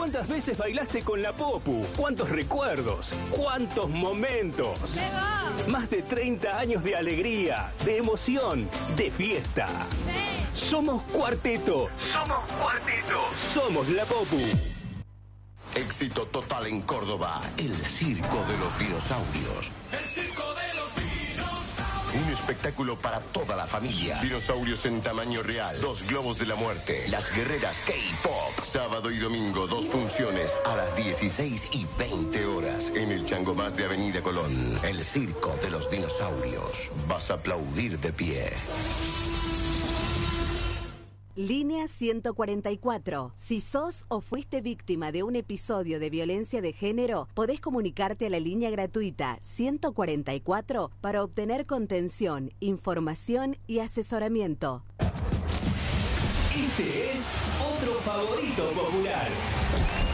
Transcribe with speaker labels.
Speaker 1: ¿Cuántas veces bailaste con la Popu? ¿Cuántos recuerdos? ¿Cuántos momentos? Más de 30 años de alegría, de emoción, de fiesta. Somos Cuarteto. Somos Cuarteto. Somos la Popu.
Speaker 2: Éxito total en Córdoba, el Circo de los Dinosaurios.
Speaker 3: El Circo de los Dinosaurios.
Speaker 2: Un espectáculo para toda la familia. Dinosaurios en tamaño real, 2 globos de la muerte, las guerreras K-Pop. Sábado y domingo, 2 funciones a las 16:20 horas en el Chango Más de Avenida Colón. El Circo de los Dinosaurios. Vas a aplaudir de pie.
Speaker 4: Línea 144. Si sos o fuiste víctima de un episodio de violencia de género, podés comunicarte a la línea gratuita 144 para obtener contención, información y asesoramiento.
Speaker 1: Este es otro favorito popular.